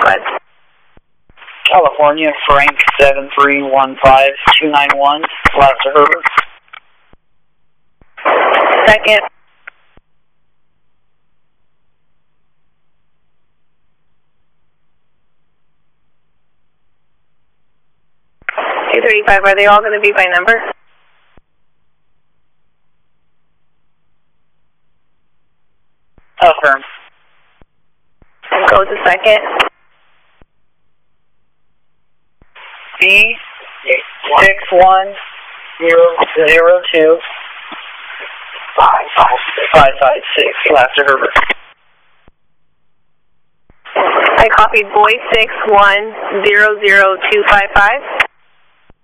ahead. California, Frank 7315291, last to Herbert. Second. $235, are they all going to be by number? Affirm. And go to second. B 61002 556, last to Herbert. I copied boy 6100255.